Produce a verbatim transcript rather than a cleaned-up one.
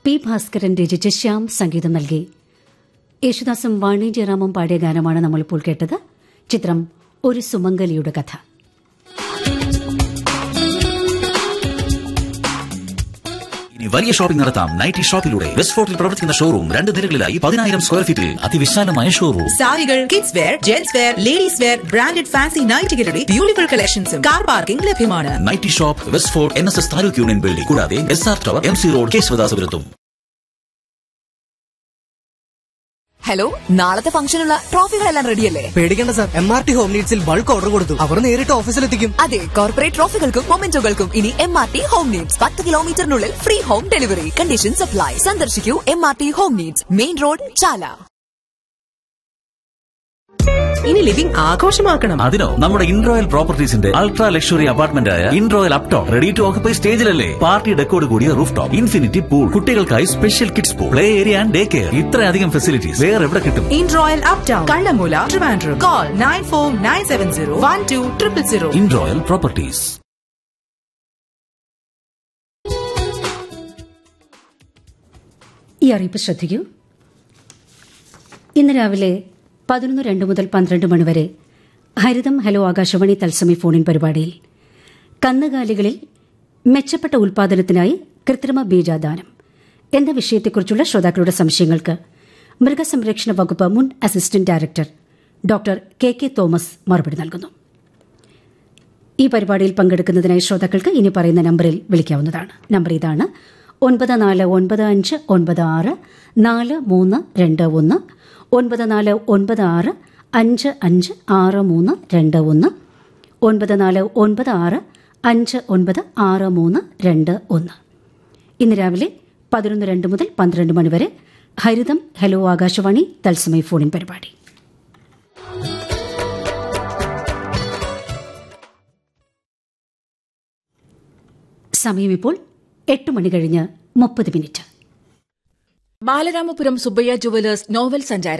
P Bhaskaran രചിച്ച് ശ്യാം സംഗീതം നൽകി. യേശുദാസും വാണി ജയറാമും പാടിയ ഗാനമാണ് നമ്മളിപ്പോൾ കേട്ടത്. ചിത്രം ഒരു സുമംഗലിയുടെ കഥ. വലിയ ഷോപ്പിംഗ് നടത്താം നൈറ്റി ഷോപ്പിലൂടെ. വെസ്റ്റ് ഫോർട്ടിൽ പ്രവർത്തിക്കുന്ന ഷോറൂം രണ്ട് നിലകളിലായി പതിനായിരം സ്ക്വയർ ഫീറ്റിൽ അതിവിശാലമായ ഷോറൂം. സാരികൾ, kids wear, gents wear, ladies wear, branded fancy നൈറ്റികളുടെ beautiful കളക്ഷൻസും കാർ പാർക്കിംഗ് ലഭ്യമാണ്. Nightie shop, west fort, N S S taluk union building, കൂടാതെ S R tower, M C road, കേശവദാസപുരത്തും. Hello, നാളത്തെ ഫംഗ്ഷനുള്ള ട്രോഫികളെല്ലാം റെഡിയല്ലേ? പേടിക്കേണ്ട sir, M R T home നീഡ്സിൽ bulk order കൊടുത്തു. അവർ നേരിട്ട് ഓഫീസിലെത്തിക്കും. അതെ, corporate ട്രോഫികൾക്കും മൊമെന്റോകൾക്കും ഇനി M R T home needs. പത്ത് കിലോമീറ്ററിനുള്ളിൽ free home delivery. Conditions apply. സന്ദർശിക്കൂ M R T home needs, main road, ചാല. ഇനി ലിവിംഗ് ആഘോഷമാക്കണം. അതിനോ നമ്മുടെ ഇൻറോയൽ പ്രോപ്പർട്ടീസിന്റെ അൾട്രാ ലക്ഷറി അപ്പാർട്ട്മെന്റ് ആയ ഇൻറോയൽ Upton ready to occupy സ്റ്റേജിലല്ലേ. Party ഡെക്കോട് കൂടിയ റൂഫ് ടോപ്പ്, ഇൻഫിനിറ്റി പൂൾ, കുട്ടികൾക്കായി special kids pool, play area and day care. ഇത്രയധികം facilities വേറെ എവിടെ കിട്ടും? In royal uptown, Kallamoola, Trivandrum. Call nine four nine seven zero one two triple zero. ഇൻറോയൽ properties. ഈ അറിയിപ്പ് ശ്രദ്ധിക്കൂ. ഇന്ന് രാവിലെ പതിനൊന്ന് രണ്ട് മുതൽ പന്ത്രണ്ട് മണിവരെ ഹരിതം ഹലോ ആകാശവാണി തത്സമയ ഫോണിൻ പരിപാടിയിൽ കന്നുകാലികളിൽ മെച്ചപ്പെട്ട ഉൽപാദനത്തിനായി കൃത്രിമ ബീജാദാനം എന്ന വിഷയത്തെക്കുറിച്ചുള്ള ശ്രോതാക്കളുടെ സംശയങ്ങൾക്ക് മൃഗസംരക്ഷണ വകുപ്പ് മുൻ assistant director doctor K K Thomas മറുപടി നൽകുന്നു. ഈ പരിപാടിയിൽ പങ്കെടുക്കുന്നതിനായി ശ്രോതാക്കൾക്ക് ഇനി പറയുന്ന നമ്പറിൽ വിളിക്കാവുന്നതാണ്. നമ്പർ ഇതാണ്: ഒൻപത് നാല് ഒൻപത് അഞ്ച് ഒൻപത് ആറ് നാല് മൂന്ന് രണ്ട് ഒന്ന്, ഒൻപത് നാല് ഒൻപത് ആറ് അഞ്ച് അഞ്ച് ആറ് മൂന്ന് രണ്ട് ഒന്ന്, ഒൻപത് നാല് ഒൻപത് ആറ് അഞ്ച് ഒൻപത് ആറ് മൂന്ന് രണ്ട് ഒന്ന്. ഇന്ന് രാവിലെ പതിനൊന്ന് രണ്ട് മുതൽ പന്ത്രണ്ട് മണിവരെ ഹരിതം ഹലോ ആകാശവാണി തത്സമയ ഫോണിൻ പരിപാടി. സമയം ഇപ്പോൾ എട്ട് മണി കഴിഞ്ഞ് മുപ്പത് minute. Balaramapuram Subbaiah jewellers novel സഞ്ചാരം